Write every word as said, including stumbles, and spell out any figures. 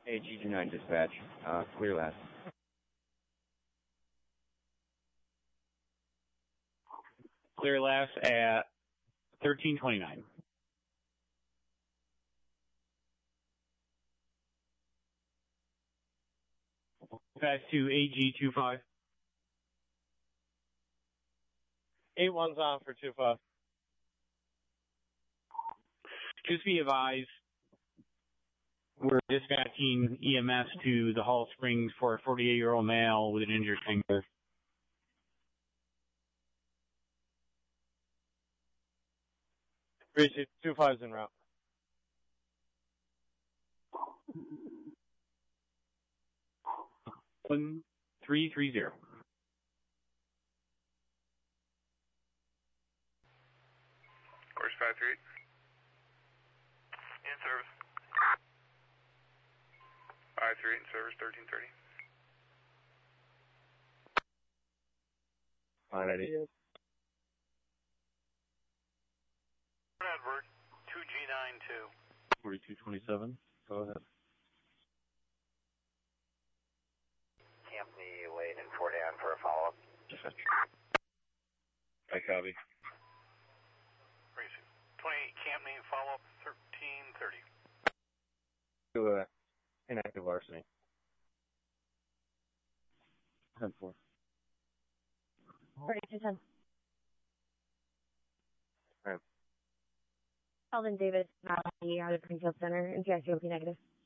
A G two nine dispatch, uh, clear last. Clear last at thirteen twenty-nine. Pass to A G two five. eight one's on for two five. Just be advised, we're dispatching E M S to the Hall Springs for a forty-eight-year-old male with an injured finger. Appreciate two five's en route. One three three zero. Course five three eight. In service. five three eight in service, thirteen thirty. five eighty. Edward, two G nine two. forty-two twenty-seven. Go ahead. Campney Lane and Fort Ann for a follow-up. Dispatch. I copy. twenty-eight Campney, follow-up, thirteen thirty. To, uh, inactive larceny. ten four. forty-two ten. Right. Alden Davis, out of Greenfield Center, and P I C O P negative.